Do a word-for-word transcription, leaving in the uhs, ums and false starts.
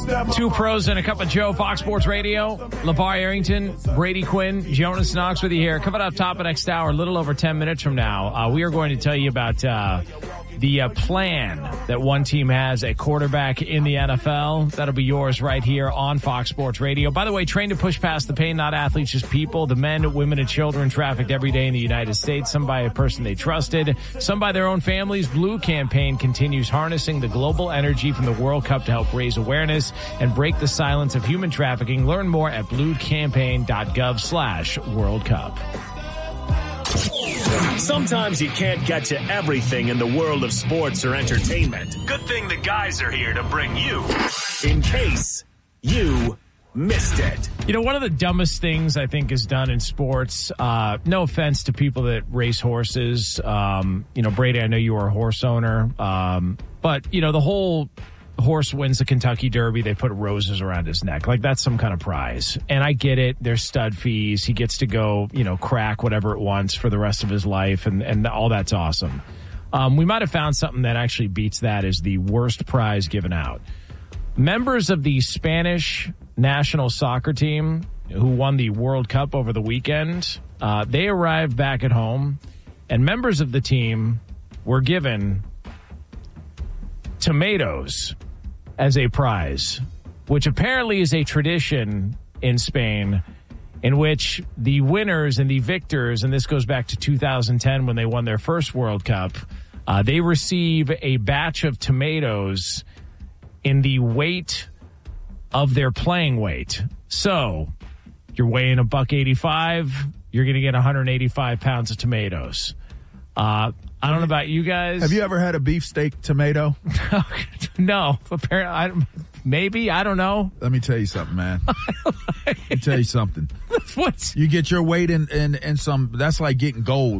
Two pros and a cup of Joe, Fox Sports Radio. LeVar Arrington, Brady Quinn, Jonas Knox with you here. Coming up top of next hour, a little over ten minutes from now, uh, we are going to tell you about uh, the uh, plan that one team has at quarterback in the N F L. That'll be yours right here on Fox Sports Radio. By the way, trained to push past the pain, not athletes, just people. The men, women, and children trafficked every day in the United States. Some by a person they trusted, some by their own families. Blue Campaign continues harnessing the global energy from the World Cup to help raise awareness and break the silence of human trafficking. Learn more at bluecampaign.gov slash World Cup. Sometimes you can't get to everything in the world of sports or entertainment. Good thing the guys are here to bring you in case you missed it. You know, one of the dumbest things I think is done in sports, uh, no offense to people that race horses. Um, you know, Brady, I know you are a horse owner. Um, but, you know, the whole horse wins the Kentucky Derby, they put roses around his neck. Like, that's some kind of prize. And I get it. There's stud fees. He gets to go, you know, crack whatever it wants for the rest of his life. And, and all that's awesome. Um, we might have found something that actually beats that as the worst prize given out. Members of the Spanish national soccer team who won the World Cup over the weekend, uh, they arrived back at home, and members of the team were given tomatoes as a prize, which apparently is a tradition in Spain in which the winners and the victors, and this goes back to two thousand ten when they won their first World Cup, uh, they receive a batch of tomatoes in the weight of their playing weight. So you're weighing a buck eighty-five, you're going to get one hundred eighty-five pounds of tomatoes. Uh, I don't know about you guys. Have you ever had a beefsteak tomato? No. Apparently, I, maybe. I don't know. Let me tell you something, man. Let me tell you something. What's you get your weight in, in, in some, that's like getting gold.